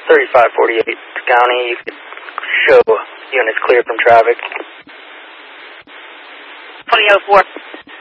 3548 County. You can show units clear from traffic. 2004.